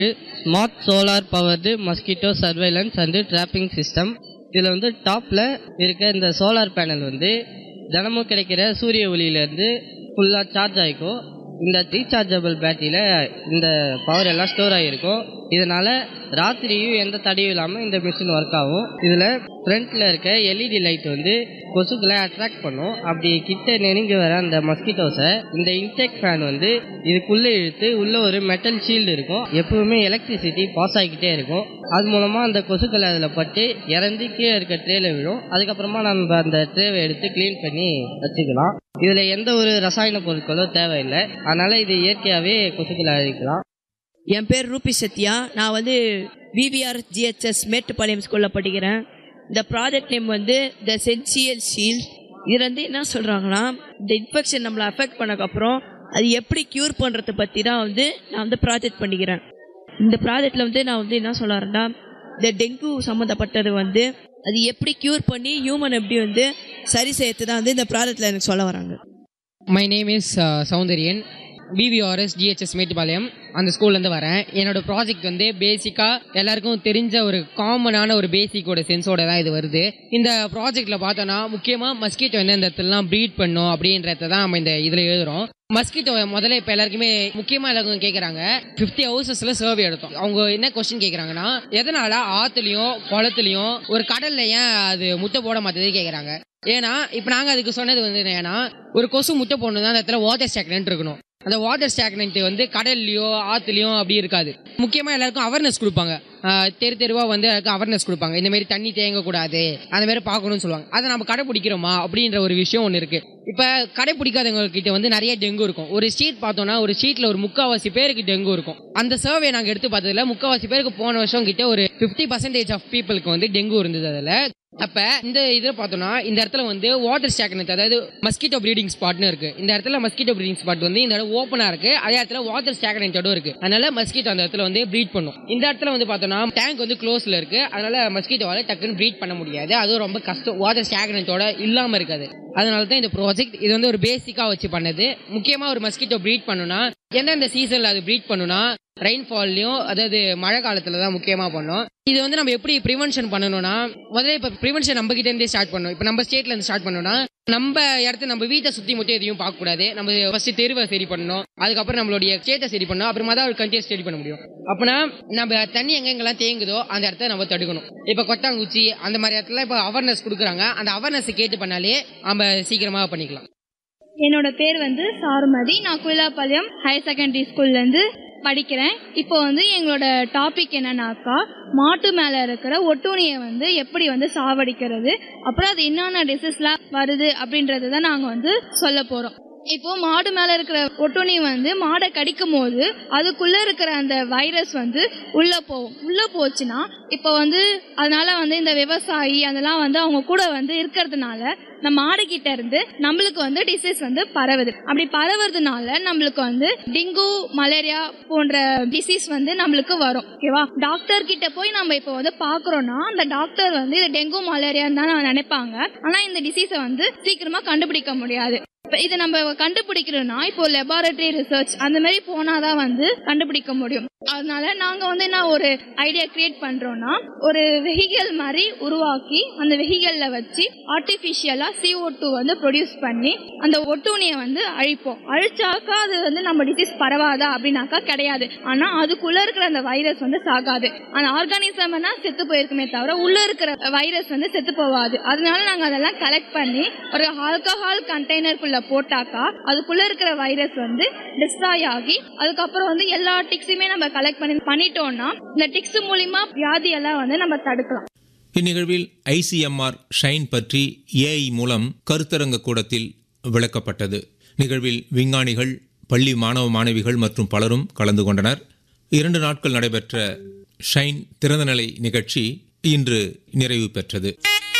Smart solar powered mosquito surveillance and dropping system. இதில் வந்து டாப்பில் இருக்க இந்த சோலார் பேனல் வந்து தினமும் கிடைக்கிற சூரிய ஒளியிலேருந்து ஃபுல்லாக சார்ஜ் ஆகிக்கும். இந்த ரீசார்ஜபிள் பேட்டரியில் இந்த பவர் எல்லாம் ஸ்டோர் ஆகிருக்கும். இதனால் ராத்திரியும் எந்த தடையும் இல்லாமல் இந்த மிஷின் ஒர்க் ஆகும். இதில் ஃப்ரண்ட்டில் இருக்க எல்இடி லைட் வந்து கொசுக்களை அட்ராக்ட் பண்ணும். அப்படி கிட்ட நெருங்கி வர அந்த மஸ்கிட்டோஸை இந்த இன்டெக் ஃபேன் வந்து இதுக்குள்ளே இழுத்து உள்ளே ஒரு மெட்டல் ஷீல்டு இருக்கும். எப்பவுமே எலக்ட்ரிசிட்டி பாஸ் ஆகிக்கிட்டே இருக்கும். அது மூலமாக அந்த கொசுக்களை அதில் பட்டு இறந்து கீழே இருக்க ட்ரேல விழும். அதுக்கப்புறமா நம்ம அந்த ட்ரேவை எடுத்து க்ளீன் பண்ணி வச்சுக்கலாம். இதில் எந்த ஒரு ரசாயன பொருட்களோ தேவையில்லை. அதனால் இது இயற்கையாகவே கொசுக்களை அழிக்கலாம். என் பேர் ரூபி சத்யா. நான் வந்து விவிஆர் ஜிஹெச்எஸ் மேட்டுப்பாளையம் ஸ்கூலில் படிக்கிறேன். இந்த ப்ராஜெக்ட் நேம் வந்து த சென்சியல் ஷீல்ட். இதில் வந்து என்ன சொல்கிறாங்கன்னா, இந்த இன்ஃபெக்ஷன் நம்மளை அஃபெக்ட் பண்ணக்கப்புறம் அது எப்படி க்யூர் பண்ணுறதை பற்றி தான் வந்து நான் வந்து ப்ராஜெக்ட் பண்ணிக்கிறேன். இந்த ப்ராஜெக்டில் வந்து நான் வந்து என்ன சொல்ல வரேன்னா, இந்த டெங்கு சம்மந்தப்பட்டது வந்து அது எப்படி க்யூர் பண்ணி ஹியூமன் எப்படி வந்து சரி செய்யறது தான் வந்து இந்த ப்ராஜெக்டில் எனக்கு சொல்ல வராங்க. My name is Soundaryan. விவிஆர்எஸ் GHS Mettupalayam அந்த ஸ்கூல்லேருந்து வரேன். என்னோட ப்ராஜெக்ட் வந்து பேசிக்காக எல்லாருக்கும் தெரிஞ்ச ஒரு காமனான ஒரு பேசிக்கோட சென்ஸோட தான் இது வருது. இந்த ப்ராஜெக்டில் பார்த்தோன்னா முக்கியமாக மஸ்கிட்டோ வந்து இந்த இடத்துலலாம் ப்ரீட் பண்ணும் அப்படின்றத தான் நம்ம இந்த இதில் எழுதுகிறோம். மஸ்கிட்டோ முதல்ல இப்போ எல்லாருக்குமே முக்கியமாக எல்லாருக்கும் கேட்குறாங்க. 50 ஹவுசஸில் சர்வே எடுத்தோம். அவங்க என்ன கொஸ்டின் கேட்குறாங்கன்னா, எதனால் ஆற்றுலையும் குளத்துலையும் ஒரு கடலில் ஏன் அது முட்டை போட மாட்டேது கேட்குறாங்க. ஏன்னா இப்போ நாங்கள் அதுக்கு சொன்னது வந்து ஏன்னா ஒரு கொசு முட்டை போடணும் அந்த இடத்துல வாட்டர் ஸ்டாக்னன்ட் இருக்கணும். அந்த வாட்டர் ஸ்டாக்னன்ட் வந்து கடல்லையோ ஆற்றுலையும் அப்படி இருக்காது. முக்கியமாக எல்லாருக்கும் அவேர்னஸ் கொடுப்பாங்க. தெருவாக வந்து அதுக்கு அவேர்னஸ் கொடுப்பாங்க. இந்த மாதிரி தண்ணி தேங்கக்கூடாது, அந்த மாதிரி பார்க்கணும்னு சொல்லுவாங்க. அதை நம்ம கடைப்பிடிக்கிறோமா அப்படின்ற ஒரு விஷயம் ஒன்று இருக்குது. இப்போ கடைப்பிடிக்காதவங்ககிட்ட வந்து நிறைய டெங்கு இருக்கும். ஒரு ஸ்ட்ரீட் பார்த்தோன்னா ஒரு ஸ்ட்ரீட்டில் ஒரு 3/4 பேருக்கு டெங்கு இருக்கும். அந்த சர்வே நாங்கள் எடுத்து பார்த்ததில் 3/4 பேருக்கு போன வருஷம் கிட்ட ஒரு 50% ஆஃப் பீப்புளுக்கு வந்து டெங்கு இருந்தது. அதில் அப்ப இந்த இதில் பார்த்தோம்னா இந்த இடத்துல வந்து வாட்டர் ஸ்டாக்னன்ட், அதாவது மஸ்கிட்டோ ப்ரீடிங் ஸ்பாட்னு இருக்கு. இந்த இடத்துல மஸ்கிட்டோ ப்ரீடிங் ஸ்பாட் வந்து இந்த இடம் ஓப்பனா இருக்கு. அதே இடத்துல வாட்டர் ஸ்டாக்னன்ட்டோட இருக்கு. அதனால மஸ்கிட்டோ அந்த இடத்துல வந்து ப்ரீட் பண்ணும். இந்த இடத்துல வந்து பார்த்தோம்னா டேங்க் வந்து க்ளோஸ்ல இருக்கு. அதனால மஸ்கிட்டோவால டக்குன்னு ப்ரீட் பண்ண முடியாது. அதுவும் ரொம்ப கஷ்டம், வாட்டர் ஸ்டாக்னன்ட்டோட இல்லாம இருக்காது. அதனால தான் இந்த ப்ராஜெக்ட் இது வந்து ஒரு பேசிக்கா வச்சு பண்ணது. முக்கியமா ஒரு மஸ்கிட்டோ ப்ரீட் பண்ணுனா எந்தெந்த சீசன்ல அது ப்ரீட் பண்ணுனா ரெயின்ஃபால்லையும், அதாவது மழை காலத்துல தான் முக்கியமா பண்ணும். இது வந்து நம்ம எப்படி ப்ரிவென்ஷன் பண்ணணும்னா, முதல்ல இப்ப ப்ரிவென்ஷன் நம்ம கிட்ட இருந்தே ஸ்டார்ட் பண்ணணும். இப்ப நம்ம ஸ்டேட்ல இருந்து ஸ்டார்ட் பண்ணணும்னா நம்ம இடத்த நம்ம வீட்டை சுத்தி மட்டும் எதையும் பார்க்க கூடாது. நம்ம ஃபர்ஸ்ட் தெருவை சரி பண்ணணும். அதுக்கப்புறம் நம்மளுடைய ஸ்டேட்டை சரி பண்ணணும். அப்புறமா தான் ஒரு கண்ட்ரியை ஸ்டடி பண்ண முடியும். அப்படின்னா நம்ம தண்ணி எங்கெங்கெல்லாம் தேங்குதோ அந்த இடத்த நம்ம தடுக்கணும். இப்ப கொட்டாங்குச்சி அந்த மாதிரி இடத்துல இப்ப அவேர்னஸ் கொடுக்குறாங்க. அந்த அவேர்னஸ் கேட்டு பண்ணாலே நம்ம சீக்கிரமா பண்ணிக்கலாம். என்னோட பேர் வந்து சாருமதி. நான் குயிலாப்பாளையம் ஹையர் செகண்டரி ஸ்கூல்லேருந்து படிக்கிறேன். இப்போ வந்து எங்களோட டாபிக் என்னன்னாக்கா, மாட்டு மேலே இருக்கிற ஒட்டுண்ணியை வந்து எப்படி வந்து சாவடிக்கிறது, அப்புறம் அது என்னென்ன டிசீஸ்லாம் வருது அப்படின்றது தான் நாங்கள் வந்து சொல்ல போகிறோம். இப்போ மாடு மேலே இருக்கிற ஒட்டுண்ணி வந்து மாடை கடிக்கும் போது அதுக்குள்ளே இருக்கிற அந்த வைரஸ் வந்து உள்ளே போகும். உள்ளே போச்சுன்னா இப்போ வந்து அதனால வந்து இந்த விவசாயி அதெல்லாம் வந்து அவங்க கூட வந்து இருக்கிறதுனால நம்ம மாடு கிட்ட இருந்து நம்மளுக்கு வந்து டிசீஸ் வந்து பரவுது. அப்படி பரவுறதுனால நம்மளுக்கு வந்து டெங்கு, மலேரியா போன்ற டிசீஸ் வந்து நம்மளுக்கு வரும். ஓகேவா? டாக்டர் கிட்ட போய் நம்ம இப்போ வந்து பாக்குறோம்னா அந்த டாக்டர் வந்து இது டெங்கு மலேரியான்னு தான் நினைப்பாங்க. ஆனா இந்த டிசீஸை வந்து சீக்கிரமா கண்டுபிடிக்க முடியாது. இதை நம்ம கண்டுபிடிக்கிறோம்னா இப்போ லெபார்டரி ரிசர்ச் அந்த மாதிரி போனாதான் வந்து கண்டுபிடிக்க முடியும். அதனால நாங்க வந்து என்ன ஒரு ஐடியா கிரியேட் பண்றோம்னா, ஒரு வெஹிக்கல் மாதிரி உருவாக்கி அந்த வெஹிக்கல்ல வச்சு ஆர்டிபிஷியலா CO2 வந்து ப்ரொடியூஸ் பண்ணி அந்த ஒட்டுண்ணியை வந்து அழிப்போம். அழிச்சாக்கா அது வந்து நம்ம டிசீஸ் பரவாதா அப்படின்னாக்கா கிடையாது. ஆனா அதுக்குள்ள இருக்கிற அந்த வைரஸ் வந்து சாகாது. அந்த ஆர்கானிசம்னா செத்து போயிருக்குமே தவிர உள்ள இருக்கிற வைரஸ் வந்து செத்து போவாது. அதனால நாங்க அதெல்லாம் கலெக்ட் பண்ணி ஒரு ஆல்கஹால் கண்டெய்னருக்குள்ள போட்டாக்கா அதுக்குள்ள இருக்கிற வைரஸ் வந்து டிஸ்ட்ராய் ஆகி அதுக்கப்புறம் வந்து எல்லா டிக்ஸுமே நம்ம கலெக்ட் பண்ணிட்டோம்னா இந்த டிக்ஸ் மூலமா வியாதி எல்லாம் வந்து நம்ம தடுக்கலாம். இந்நிகழ்வில் ICMR ஷைன் பற்றி AI மூலம் கருத்தரங்க கூடத்தில் விளக்கப்பட்டது. நிகழ்வில் விஞ்ஞானிகள், பள்ளி மாணவ மாணவிகள் மற்றும் பலரும் கலந்து கொண்டனர். 2 நாட்கள் நடைபெற்ற ஷைன் திறந்தநிலை நிகழ்ச்சி இன்று நிறைவு பெற்றது.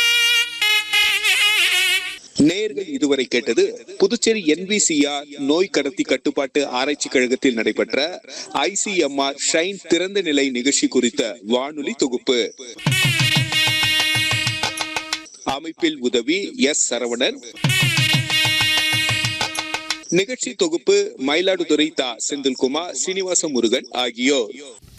நேயர்கள் இதுவரை கேட்டது புதுச்சேரி NVCR நோய் கடத்தி கட்டுப்பாட்டு ஆராய்ச்சி கழகத்தில் நடைபெற்ற ICMR ஷைன் திறந்த நிலை நிகழ்ச்சி குறித்த வானொலி தொகுப்பு. அமைப்பில் உதவி S. சரவணன். நிகழ்ச்சி தொகுப்பு மயிலாடுதுறை தா. செந்தில்குமார், சீனிவாச முருகன் ஆகியோர்.